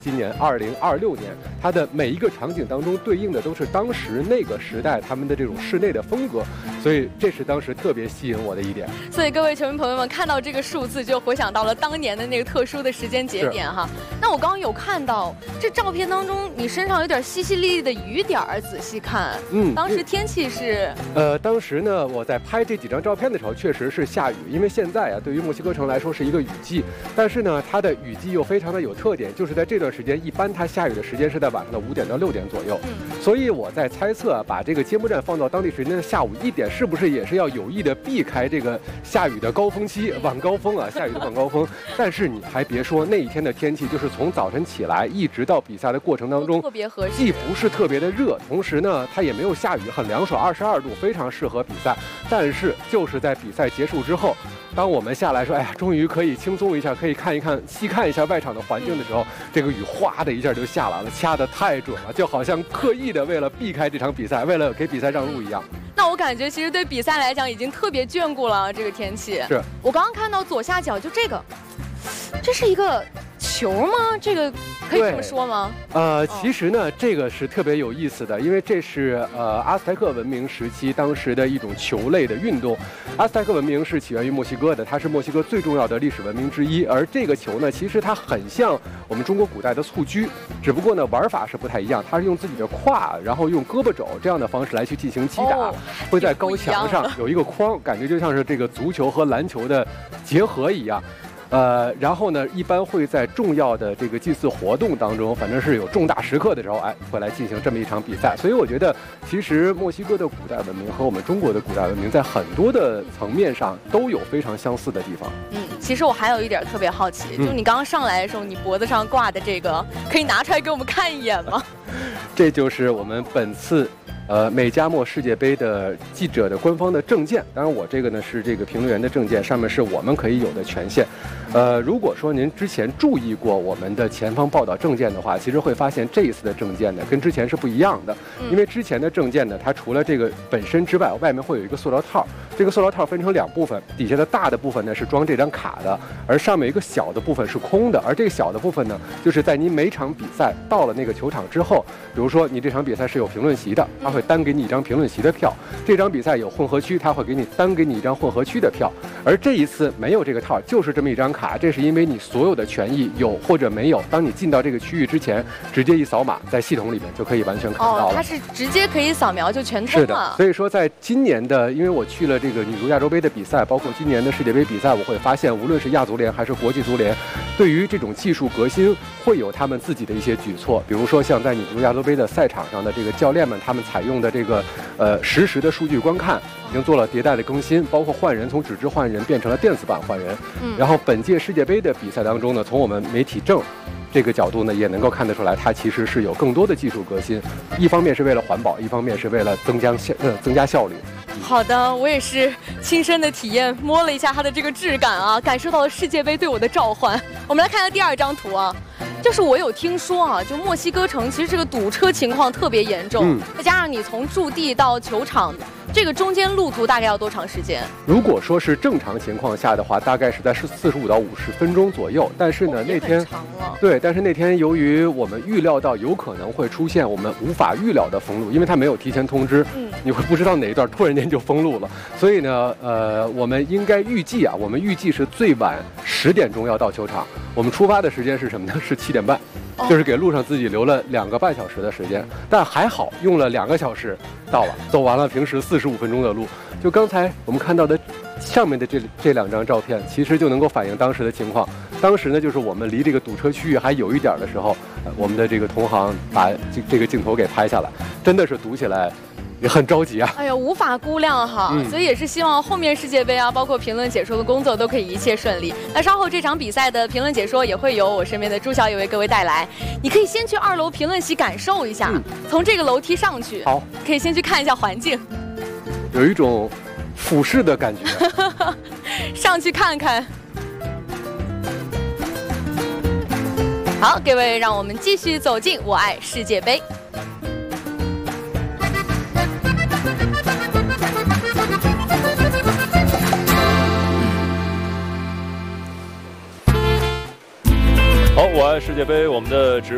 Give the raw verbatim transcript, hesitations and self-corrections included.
今年二零二六年，它的每一个场景当中对应的都是当时那个时代他们的这种室内的风格，所以这是当时特别吸引我的一点。 所以各位球迷朋友们看到这个数字，就回想到了当年的那个特殊的时间节点哈。那我刚刚有看到这照片当中，你身上有点淅淅沥沥的雨点儿，仔细看，嗯，当时天气是…… 呃，当时呢，我在拍这几张照片的时候，确实是下雨，因为现在啊，对于墨西哥城来说是一个雨季，但是呢，它的雨季又非常的有特点，就是在这段时间，一般它下雨的时间是在晚上的五点到六点左右。嗯，所以我在猜测啊，把这个揭幕战放到当地时间的下午一点，是不是也是要有意的避开这个下雨的高峰期，晚高峰啊，下雨的晚高峰。但是你还别说，那一天的天气就是从早晨起来一直到比赛的过程当中， 特别合适， 既不是特别的热，同时呢，它也没有下雨，很凉爽，二十二度，非常适合比赛。但是就是在比赛结束之后，当我们下来说，哎呀，终于可以轻松一下，可以看一看、细看一下外场的环境的时候，这个雨哗的一下就下来了，掐得太准了，就好像刻意的为了避开这场比赛，为了给比赛让路一样。 那我感觉其实对比赛来讲已经特别眷顾了这个天气。 是我刚刚看到左下角就这个，这是一个球吗？这个可以这么说吗？ 呃，其实呢，这个是特别有意思的，因为这是呃阿斯泰克文明时期当时的一种球类的运动。阿斯泰克文明是起源于墨西哥的，它是墨西哥最重要的历史文明之一。而这个球呢，其实它很像我们中国古代的蹴鞠，只不过呢玩法是不太一样，它是用自己的胯，然后用胳膊肘这样的方式来去进行击打，哦、会在高墙上有一个框，感觉就像是这个足球和篮球的结合一样。呃，然后呢，一般会在重要的这个祭祀活动当中，反正是有重大时刻的时候，哎，会来进行这么一场比赛。所以我觉得，其实墨西哥的古代文明和我们中国的古代文明在很多的层面上都有非常相似的地方。 嗯，其实我还有一点特别好奇，就你刚刚上来的时候，你脖子上挂的这个，可以拿出来给我们看一眼吗？ 这就是我们本次。呃，美加墨世界杯的记者的官方的证件，当然我这个呢是这个评论员的证件，上面是我们可以有的权限。呃，如果说您之前注意过我们的前方报道证件的话，其实会发现这一次的证件呢跟之前是不一样的，因为之前的证件呢，它除了这个本身之外，外面会有一个塑料套，这个塑料套分成两部分，底下的大的部分呢是装这张卡的，而上面一个小的部分是空的，而这个小的部分呢，就是在您每场比赛到了那个球场之后，比如说你这场比赛是有评论席的，它会单给你一张评论席的票，这场比赛有混合区，他会给你单给你一张混合区的票，而这一次没有这个套，就是这么一张卡，这是因为你所有的权益有或者没有，当你进到这个区域之前，直接一扫码，在系统里面就可以完全看到了。 哦，它是直接可以扫描就全通了。 是的，所以说在今年的，因为我去了这个女足亚洲杯的比赛，包括今年的世界杯比赛，我会发现，无论是亚足联还是国际足联，对于这种技术革新，会有他们自己的一些举措，比如说像在女足亚洲杯的赛场上的这个教练们，他们采用的这个。呃，实时的数据观看已经做了迭代的更新，包括换人从纸质换人变成了电子版换人。嗯，然后本届世界杯的比赛当中呢，从我们媒体证这个角度呢，也能够看得出来，它其实是有更多的技术革新。一方面是为了环保，一方面是为了增加效呃增加效率。 好的，我也是亲身的体验，摸了一下它的这个质感啊，感受到了世界杯对我的召唤。我们来看看第二张图啊。就是我有听说啊，就墨西哥城其实这个堵车情况特别严重，嗯、再加上你从驻地到球场，这个中间路途大概要多长时间？ 如果说是正常情况下的话，大概是在四十五到五十分钟左右。但是呢， 哦、 那天长了对，但是那天由于我们预料到有可能会出现我们无法预料的封路，因为它没有提前通知，嗯，你会不知道哪一段突然间就封路了。所以呢，呃，我们应该预计啊，我们预计是最晚十点钟要到球场。我们出发的时间是什么呢？是七点半，就是给路上自己留了两个半小时的时间，但还好用了两个小时到了，走完了平时四十五分钟的路。就刚才我们看到的上面的这这两张照片，其实就能够反映当时的情况。当时呢，就是我们离这个堵车区域还有一点的时候，呃、我们的这个同行把这这个镜头给拍下来，真的是堵起来。也很着急啊！ 哎呀，无法估量哈，嗯、所以也是希望后面世界杯啊，包括评论解说的工作都可以一切顺利。那稍后这场比赛的评论解说也会由我身边的朱小也为各位带来。你可以先去二楼评论席感受一下，嗯、从这个楼梯上去， 好， 可以先去看一下环境， 有一种俯视的感觉， 上去看看。好，各位，让我们继续走进我爱世界杯。 好，我爱世界杯，我们的直